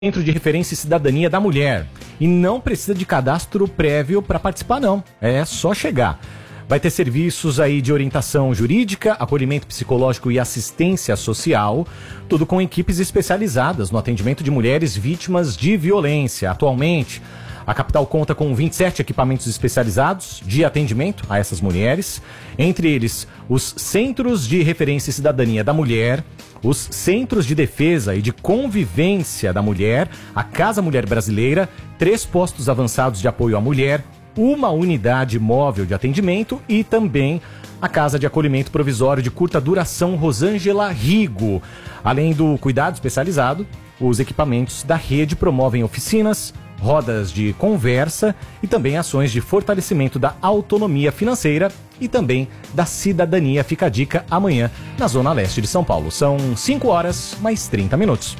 Centro de Referência e Cidadania da Mulher. E não precisa de cadastro prévio para participar, não. É só chegar. Vai ter serviços aí de orientação jurídica, acolhimento psicológico e assistência social, tudo com equipes especializadas no atendimento de mulheres vítimas de violência. Atualmente, a capital conta com 27 equipamentos especializados de atendimento a essas mulheres, entre eles os Centros de Referência e Cidadania da Mulher, os Centros de Defesa e de Convivência da Mulher, a Casa Mulher Brasileira, 3 postos avançados de apoio à mulher, uma unidade móvel de atendimento e também a Casa de Acolhimento Provisório de Curta Duração Rosângela Rigo. Além do cuidado especializado, os equipamentos da rede promovem oficinas, rodas de conversa e também ações de fortalecimento da autonomia financeira e também da cidadania. Fica a dica amanhã na Zona Leste de São Paulo. São 5 horas mais 30 minutos.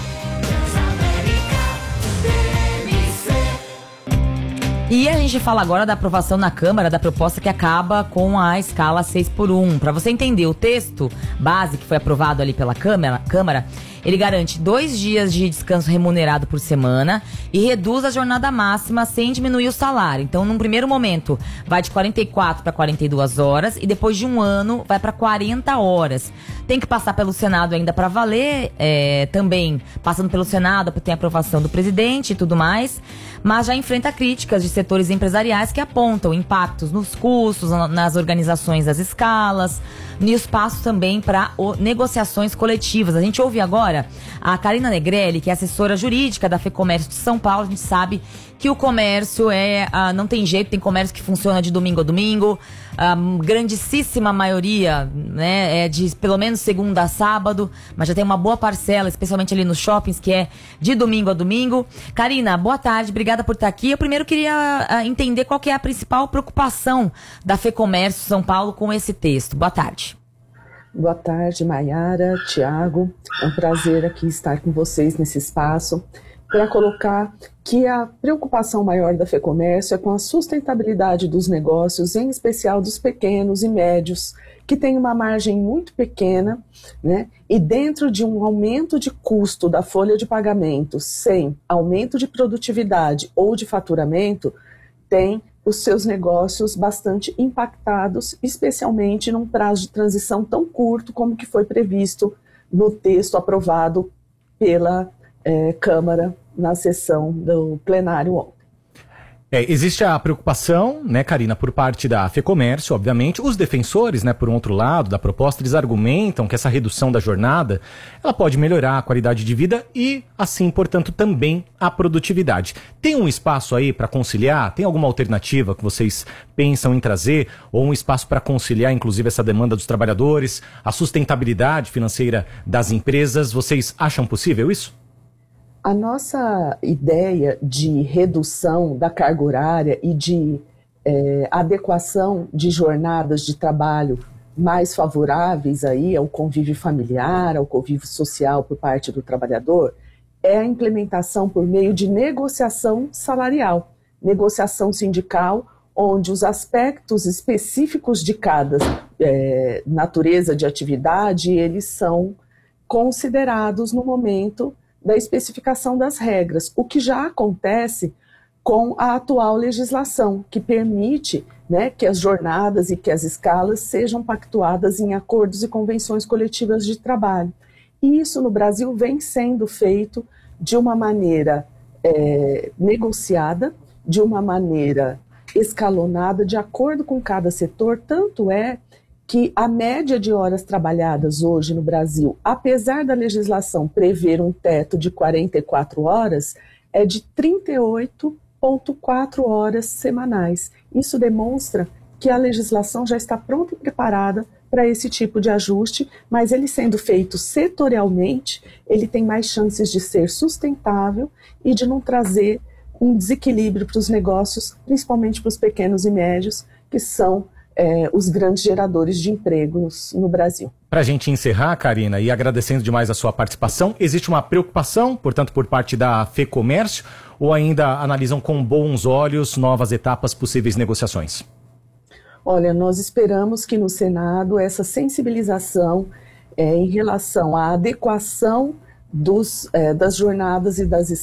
E a gente fala agora da aprovação na Câmara da proposta que acaba com a escala 6x1. Para você entender, o texto base que foi aprovado ali pela Câmara, ele garante 2 dias de descanso remunerado por semana e reduz a jornada máxima sem diminuir o salário. Então, num primeiro momento, vai de 44 para 42 horas e depois de um ano vai para 40 horas. Tem que passar pelo Senado ainda para valer, também passando pelo Senado tem a aprovação do presidente e tudo mais, mas já enfrenta críticas de setores empresariais que apontam impactos nos custos, nas organizações das escalas, e espaço também para negociações coletivas. A gente ouve agora a Karina Negrelli, que é assessora jurídica da FEComércio de São Paulo. A gente sabe que o comércio não tem jeito, tem comércio que funciona de domingo a domingo, a grandíssima maioria, né, é de pelo menos segunda a sábado, mas já tem uma boa parcela, especialmente ali nos shoppings, que é de domingo a domingo. Karina, boa tarde, obrigada por estar aqui. Eu primeiro queria entender qual que é a principal preocupação da FEComércio São Paulo com esse texto. Boa tarde. Boa tarde, Maiara, Tiago. É um prazer aqui estar com vocês nesse espaço para colocar que a preocupação maior da FEComércio é com a sustentabilidade dos negócios, em especial dos pequenos e médios, que tem uma margem muito pequena, né? E dentro de um aumento de custo da folha de pagamento, sem aumento de produtividade ou de faturamento, tem os seus negócios bastante impactados, especialmente num prazo de transição tão curto como que foi previsto no texto aprovado pela Câmara na sessão do plenário ontem. Existe a preocupação, né, Karina, por parte da FEComércio, obviamente. Os defensores, né, por um outro lado, da proposta, eles argumentam que essa redução da jornada, ela pode melhorar a qualidade de vida e, assim, portanto, também a produtividade. Tem um espaço aí para conciliar? Tem alguma alternativa que vocês pensam em trazer? Ou um espaço para conciliar, inclusive, essa demanda dos trabalhadores, a sustentabilidade financeira das empresas? Vocês acham possível isso? A nossa ideia de redução da carga horária e de adequação de jornadas de trabalho mais favoráveis aí ao convívio familiar, ao convívio social por parte do trabalhador, é a implementação por meio de negociação salarial, negociação sindical, onde os aspectos específicos de cada natureza de atividade, eles são considerados no momento da especificação das regras, o que já acontece com a atual legislação, que permite, né, que as jornadas e que as escalas sejam pactuadas em acordos e convenções coletivas de trabalho. E isso no Brasil vem sendo feito de uma maneira negociada, de uma maneira escalonada, de acordo com cada setor, tanto é que a média de horas trabalhadas hoje no Brasil, apesar da legislação prever um teto de 44 horas, é de 38,4 horas semanais. Isso demonstra que a legislação já está pronta e preparada para esse tipo de ajuste, mas ele sendo feito setorialmente, ele tem mais chances de ser sustentável e de não trazer um desequilíbrio para os negócios, principalmente para os pequenos e médios, que são os grandes geradores de empregos no Brasil. Para a gente encerrar, Karina, e agradecendo demais a sua participação, existe uma preocupação, portanto, por parte da FEComércio, ou ainda analisam com bons olhos novas etapas, possíveis negociações? Olha, nós esperamos que no Senado essa sensibilização em relação à adequação das jornadas e das